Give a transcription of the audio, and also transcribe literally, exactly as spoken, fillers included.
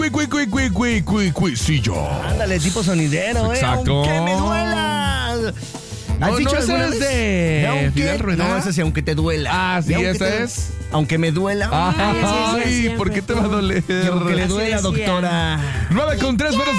cui, cui, cui, cui, cui, cui, cuisillo. Ándale, tipo sonidero, Exacto. ¿eh? Aunque me duela. ¿Has No, dicho no, alguna ese es vez? de Aunque- Fidel Rueda. No, ese sí, aunque te duela. Ah, sí, Y aunque ese te- es. Aunque me duela. Ay, Ay, así decía ¿por qué te va a siempre, doler? Y aunque le Así duela, decía. doctora. nueve con tres, buenos